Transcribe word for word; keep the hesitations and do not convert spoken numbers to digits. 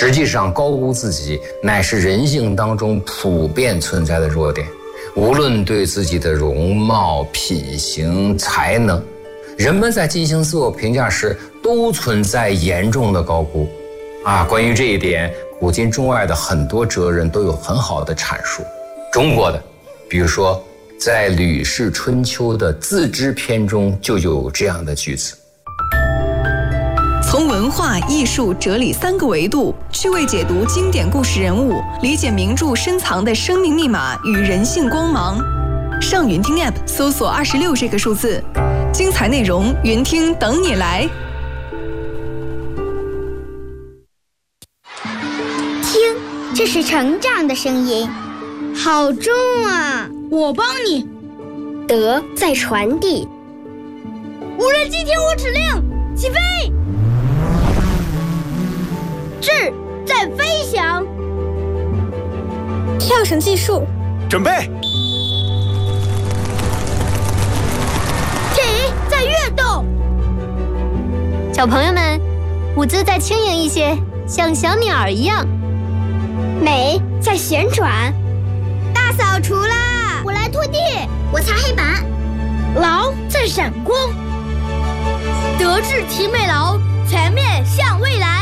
实际上，高估自己乃是人性当中普遍存在的弱点。无论对自己的容貌、品行、才能，人们在进行自我评价时都存在严重的高估。啊，关于这一点，古今中外的很多哲人都有很好的阐述。中国的，比如说在《吕氏春秋》的自知篇中就有这样的句子： 从文化、艺术、哲理三个维度趣味解读经典故事人物，理解名著深藏的生命密码与人性光芒。上云听 App 搜索二十六这个数字，精彩内容云听等你来。 听，这是成长的声音，好重啊！ 我帮你。 德在传递。 无人机听我指令，起飞！智在飞翔， 跳绳计数， 准备。 体在跃动， 小朋友们，舞姿再轻盈一些，像小鸟一样。 美在旋转， 大扫除啦！ 我来拖地，我擦黑板。 劳在闪光，德智体美劳，全面向未来。